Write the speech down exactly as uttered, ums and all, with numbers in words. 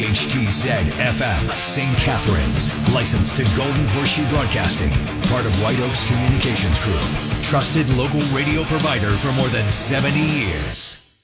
H T Z F M, Saint Catharines. Licensed to Golden Horseshoe Broadcasting. Part of White Oaks Communications Group. Trusted local radio provider for more than seventy years.